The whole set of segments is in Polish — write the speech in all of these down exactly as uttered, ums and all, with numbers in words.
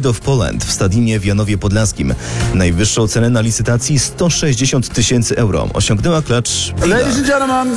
Pride of Poland w Stadionie w Janowie Podlaskim. Najwyższą cenę na licytacji sto sześćdziesiąt tysięcy euro osiągnęła klacz Ladies and gentlemen,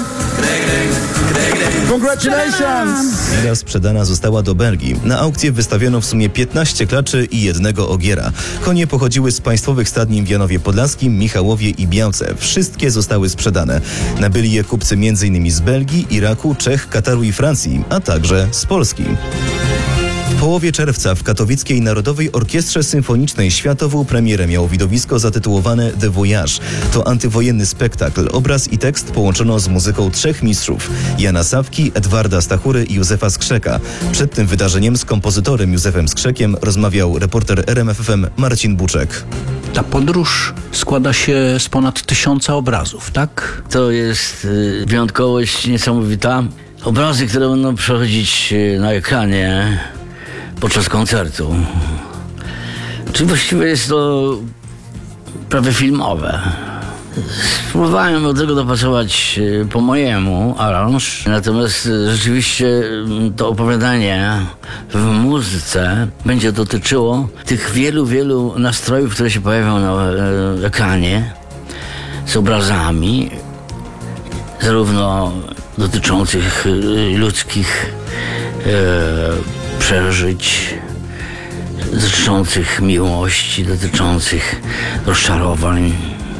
congratulations! Ida sprzedana została do Belgii. Na aukcję wystawiono w sumie piętnaście klaczy i jednego ogiera. Konie pochodziły z państwowych stadnin w Janowie Podlaskim, Michałowie i Białce. Wszystkie zostały sprzedane. Nabyli je kupcy m.in. z Belgii, Iraku, Czech, Kataru i Francji, a także z Polski. W połowie czerwca w katowickiej Narodowej Orkiestrze Symfonicznej światową premierę miało widowisko zatytułowane The Voyage. To antywojenny spektakl. Obraz i tekst połączono z muzyką trzech mistrzów: Jana Sawki, Edwarda Stachury i Józefa Skrzeka. Przed tym wydarzeniem z kompozytorem Józefem Skrzekiem rozmawiał reporter R M F F M Marcin Buczek. Ta podróż składa się z ponad tysiąca obrazów, tak? To jest y, wyjątkowość niesamowita. Obrazy, które będą przechodzić na ekranie podczas koncertu. Czyli właściwie jest to prawie filmowe. Spróbowałem do tego dopasować po mojemu aranż, natomiast rzeczywiście to opowiadanie w muzyce będzie dotyczyło tych wielu, wielu nastrojów, które się pojawią na ekranie z obrazami, zarówno dotyczących ludzkich e, przeżyć, dotyczących miłości, dotyczących rozczarowań,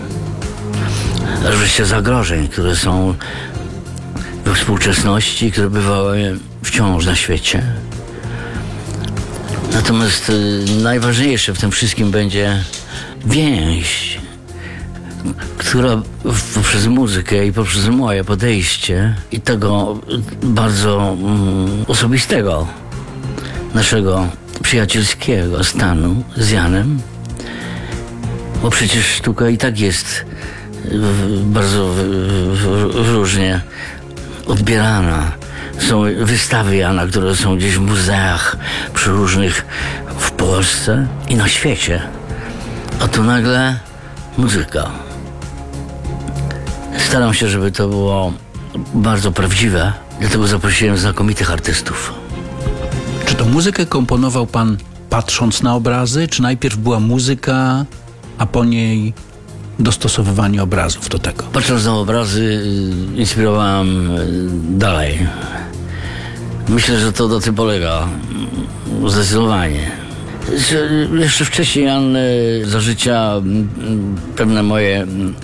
aż wreszcie zagrożeń, które są we współczesności, które bywały wciąż na świecie. Natomiast y, najważniejsze w tym wszystkim będzie więź, która poprzez muzykę i poprzez moje podejście i tego bardzo mm, osobistego naszego przyjacielskiego stanu z Janem, bo przecież sztuka i tak jest bardzo w, w, różnie odbierana. Są wystawy Jana, które są gdzieś w muzeach przeróżnych w Polsce i na świecie. A tu nagle muzyka. Staram się, żeby to było bardzo prawdziwe, dlatego zaprosiłem znakomitych artystów. Czy to muzykę komponował pan patrząc na obrazy, czy najpierw była muzyka, a po niej dostosowywanie obrazów do tego? Patrząc na obrazy, inspirowałem dalej. Myślę, że to do tym polega. Zdecydowanie. Jeszcze wcześniej Jan za życia pewne moje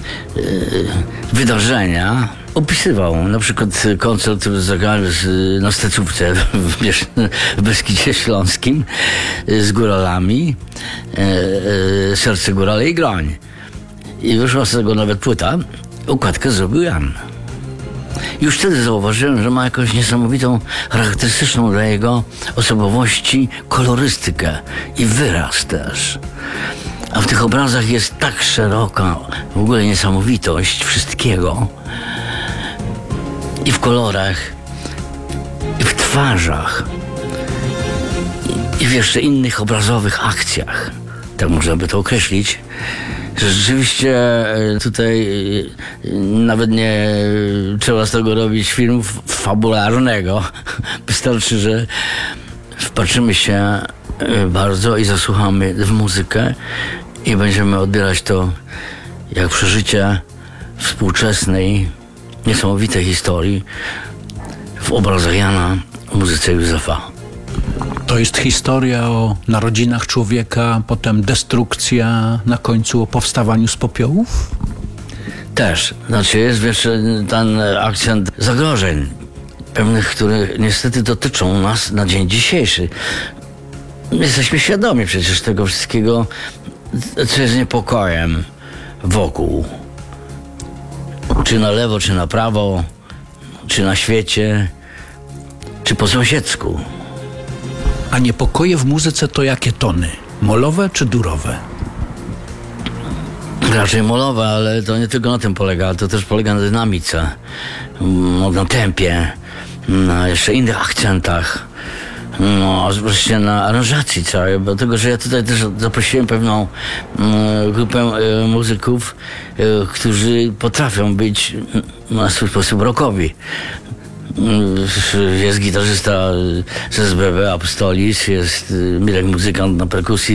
wydarzenia opisywał. Na przykład koncert, który zagrałem na Stecówce w Beskidzie Śląskim z góralami, Serce Górale i Groń. I wyszła z tego nawet płyta. Układkę zrobił Jan. Już wtedy zauważyłem, że ma jakąś niesamowitą, charakterystyczną dla jego osobowości kolorystykę i wyraz też. A w tych obrazach jest tak szeroka w ogóle niesamowitość wszystkiego. I w kolorach, i w twarzach, i, i w jeszcze innych obrazowych akcjach. Tak można by to określić. Że rzeczywiście tutaj nawet nie trzeba z tego robić filmu fabularnego. Wystarczy, że wpatrzymy się bardzo i zasłuchamy w muzykę i będziemy odbierać to jak przeżycie współczesnej, niesamowitej historii w obrazach Jana, w muzyce Józefa. To jest historia o narodzinach człowieka, potem destrukcja, na końcu o powstawaniu z popiołów? Też. Znaczy jest jeszcze ten akcent zagrożeń pewnych, które niestety dotyczą nas na dzień dzisiejszy. Jesteśmy świadomi przecież tego wszystkiego, co jest niepokojem wokół. Czy na lewo, czy na prawo, czy na świecie, czy po sąsiedzku. A niepokoje w muzyce to jakie tony? Molowe czy durowe? Raczej molowe, ale to nie tylko na tym polega, to też polega na dynamice, na tempie, na jeszcze innych akcentach, no a wreszcie na aranżacji całej, dlatego że ja tutaj też zaprosiłem pewną mm, grupę e, muzyków, e, którzy potrafią być na swój sposób rockowi. Jest gitarzysta z S B B Apostolis, jest Mirek muzykant na perkusji,